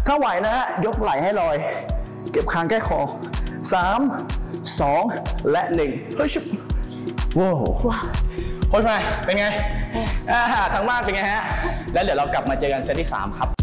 ถ้าไหวนะฮะยกไหล่ให้ลอยเก็บคางใกล้คอ3 2 และ 1เฮ้ยชุบว้าวโค้ชมาเป็นไงทางบ้านเป็นไงฮะแล้วเดี๋ยวเรากลับมาเจอกันเซตที่3ครับ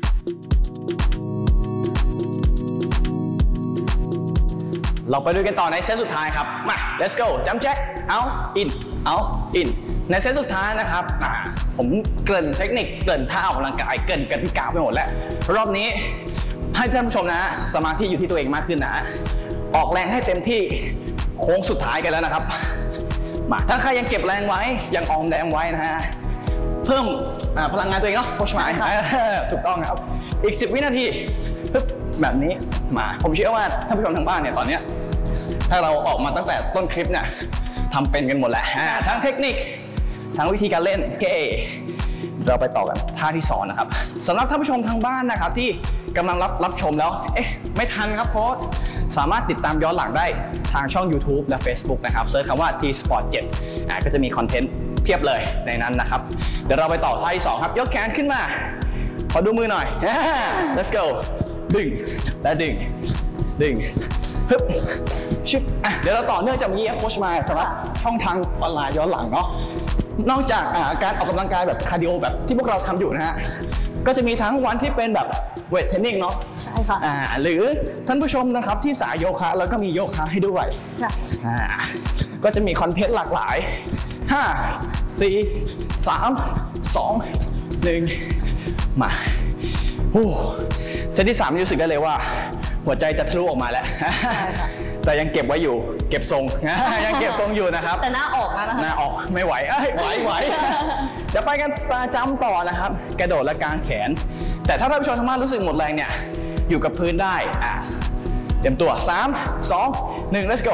เราไปดูกันต่อในเซตสุดท้ายครับมา let's go จัมป์แจ็คเอาอินเอาอินในเซตสุดท้ายนะครับผมเกริ่นเทคนิคเกริ่นท่าออกกำลังกายเกริ่นกติกาไปหมดแล้วรอบนี้ให้ท่านผู้ชมนะสมาธิอยู่ที่ตัวเองมากขึ้นนะออกแรงให้เต็มที่โค้งสุดท้ายกันแล้วนะครับมาถ้าใครยังเก็บแรงไว้ยังออมแรงไว้นะฮะเพิ่มพลังงานตัวเองเนาะโค้ชหมายถูกต้องครับอีก10 วินาทีแบบนี้มาผมเชื่อว่าท่านผู้ชมทางบ้านเนี่ยตอนนี้ถ้าเราออกมาตั้งแต่ต้นคลิปเนี่ยทำเป็นกันหมดแหละทั้งเทคนิคทั้งวิธีการเล่นโอเคเราไปต่อกันท่าที่2นะครับสำหรับท่านผู้ชมทางบ้านนะครับที่กำลังรับชมแล้วไม่ทันครับโค้ชสามารถติดตามย้อนหลังได้ทางช่อง YouTube และ Facebook นะครับเซิร์ชคำว่า T Sport 7ก็จะมีคอนเทนต์เพียบเลยในนั้นนะครับเดี๋ยวเราไปต่อท่าที่2ครับยกแขนขึ้นมาขอดูมือหน่อย let's go ดึงและดึงฮึบชิบเดี๋ยวเราต่อเนื่องจากเมื่อกี้โค้ชมาสำหรับช่องทางออนไลน์ย้อนหลังเนาะนอกจากการออกกำลังกายแบบคาร์ดิโอแบบที่พวกเราทำอยู่นะฮะก็จะมีทั้งวันที่เป็นแบบเวทเทรนนิ่งเนาะใช่ค่ะหรือท่านผู้ชมนะครับที่สายโยคะแล้วก็มีโยคะให้ด้วยใช่ก็จะมีคอนเทนต์หลากหลาย5 4 3 2 1มาเซตที่3รู้สึกได้เลยว่าหัวใจจะทะลุออกมาแล้วแต่ยังเก็บไว้อยู่เก็บทรงยังเก็บทรงอยู่นะครับแต่หน้าออกนะหน้าออกไม่ไหวไหวเดี๋ยวไปกันสตาร์จัมป์ต่อนะครับกระโดดและกางแขนแต่ถ้าท่านผู้ชมทางบ้านรู้สึกหมดแรงเนี่ยอยู่กับพื้นได้เตรียมตัว3 2 1 let's go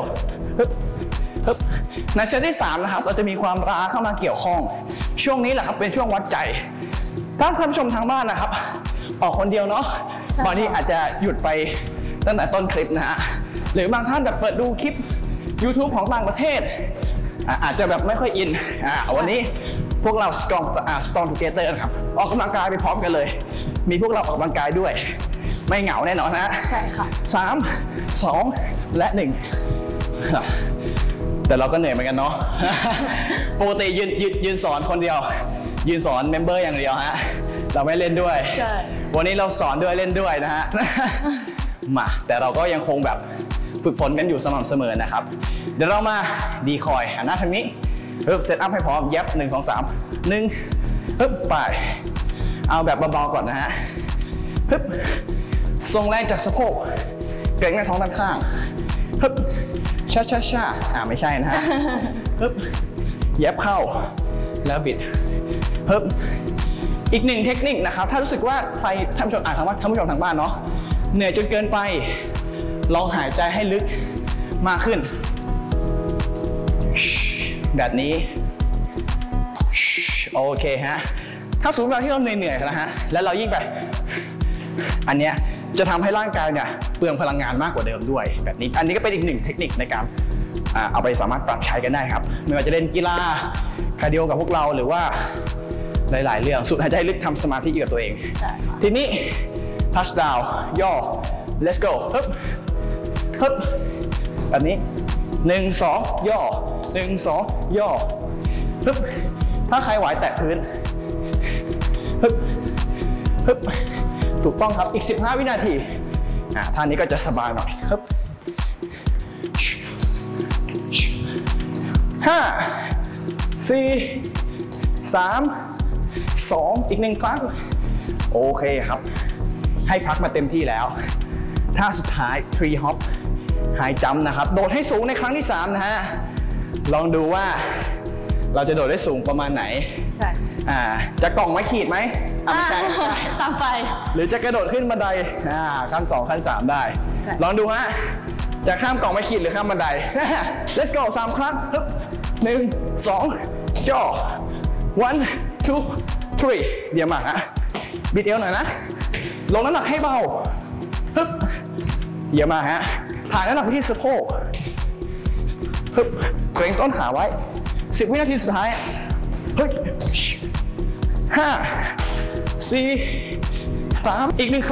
ในเซตที่3นะครับเราจะมีความล้าเข้ามาเกี่ยวข้องช่วงนี้แหละครับเป็นช่วงวัดใจถ้าท่านผู้ชมทางบ้านนะครับออกคนเดียวเนาะบางทีอาจจะหยุดไปตั้งแต่ต้นคลิปนะฮะหรือบางท่านแบบเปิดดูคลิป YouTube ของต่างประเทศอาจจะแบบไม่ค่อยอินวันนี้พวกเรา strong together ครับออกกำลังกายไปพร้อมกันเลยมีพวกเราออกกำลังกายด้วยไม่เหงาแน่นอนนะใช่ค่ะ 3 2 และ 1แต่เราก็เหนื่อยเหมือนกันเนาะปกติยืนสอนคนเดียวยืนสอนเมมเบอร์อย่างเดียวฮะเราไม่เล่นด้วยวันนี้เราสอนด้วยเล่นด้วยนะฮะมาแต่เราก็ยังคงแบบฝึกฝนกันอยู่สม่ำเสมอนะครับเดี๋ยวเรามาดีคอยหันหน้าทางนี้เซตอัพให้พร้อมเย็บ1 2 3 1ไปเอาแบบเบาๆก่อนนะฮะทรงแรงจากสะโพกเกร็งหน้าท้องด้านข้างช้าไม่ใช่นะฮะเย็บเข้าแล้วบิดอีกหนึ่งเทคนิคนะครับถ้ารู้สึกว่าใครท่านผู้ชมท่านผู้ชมทางบ้านเนาะเหนื่อยจนเกินไปลองหายใจให้ลึกมากขึ้นแบบนี้โอเคฮะถ้าสมมติว่าที่เราเหนื่อยๆนะฮะแล้วเรายิ่งไปอันเนี้ยจะทำให้ร่างกายเนี่ยเปลืองพลังงานมากกว่าเดิมด้วยแบบนี้อันนี้ก็เป็นอีกหนึ่งเทคนิคในการเอาไปสามารถปรับใช้กันได้ครับไม่ว่าจะเล่นกีฬาคาร์ดิโอกับพวกเราหรือว่าหลายๆเรื่องสูดหายใจลึกทำสมาธิกับตัวเองทีนี้ touch down ย่อ let's go แบบนี้1 2 ย่อ1 2 ย่อถ้าใครไหวแตะพื้นถูกต้องครับอีก15 วินาทีท่านี้ก็จะสบายหน่อย5 4 3 2อีก1 ครั้งโอเคครับให้พักมาเต็มที่แล้วท่าสุดท้าย tree hop ไฮจัมป์นะครับโดดให้สูงในครั้งที่3นะฮะลองดูว่าเราจะโดดได้สูงประมาณไหนใช่จะกล่องไม้ขีดไหมไม่ใช่ตามไปหรือจะกระโดดขึ้นบันไดขั้น2ขั้น3ได้ลองดูฮะจะข้ามกล่องไม้ขีดหรือข้ามบันได let's go 3 ครั้ง1 2 ย่อ1 2 3เดี๋ยวมาฮะบิดเอวหน่อยนะลงน้ำหนักให้เบาเดี๋ยวมาฮะถ่ายน้ำหนักไปที่สะโพกเกร็งต้นขาไว้10 วินาทีสุดท้าย5 4 3อีก1 ครั้ง